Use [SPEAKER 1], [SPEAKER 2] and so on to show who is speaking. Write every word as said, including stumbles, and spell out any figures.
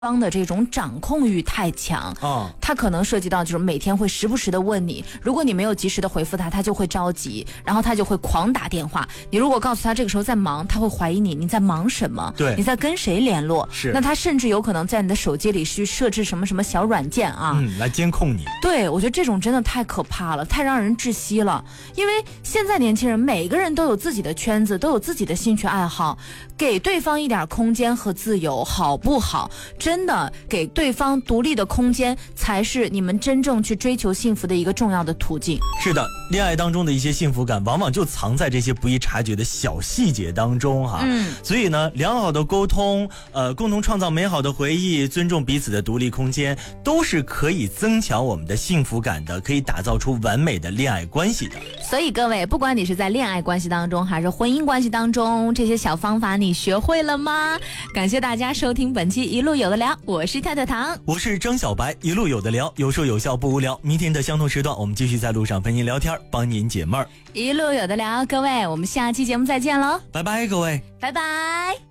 [SPEAKER 1] 方的这种掌控欲太强啊，他可能涉及到就是每天会时不时的问你，如果你没有及时的回复他，他就会着急，然后他就会狂打电话。你如果告诉他这个时候在忙，他会怀疑你你在忙什么，
[SPEAKER 2] 对，
[SPEAKER 1] 你在跟谁联络？
[SPEAKER 2] 是，
[SPEAKER 1] 那他甚至有可能在你的手机里去设置什么什么小软件啊，
[SPEAKER 2] 嗯，来监控你。
[SPEAKER 1] 对，我觉得这种真的太可怕了，太让人窒息了。因为现在年轻人每个人都有自己的圈子，都有自己的兴趣爱好，给对方一点空间和自由，好不好？真的给对方独立的空间，才是你们真正去追求幸福的一个重要的途径。
[SPEAKER 2] 是的，恋爱当中的一些幸福感，往往就藏在这些不易察觉的小细节当中哈。嗯，所以呢，良好的沟通，呃，共同创造美好的回忆，尊重彼此的独立空间，都是可以增强我们的幸福感的，可以打造出完美的恋爱关系的。
[SPEAKER 1] 所以各位，不管你是在恋爱关系当中，还是婚姻关系当中，这些小方法你学会了吗？感谢大家收听本期一路有的聊，我是跳跳糖，
[SPEAKER 2] 我是张小白，一路有的聊，有说有笑不无聊。明天的相同时段，我们继续在路上陪您聊天，帮您解闷儿。
[SPEAKER 1] 一路有的聊，各位，我们下期节目再见喽，
[SPEAKER 2] 拜拜，各位，
[SPEAKER 1] 拜拜。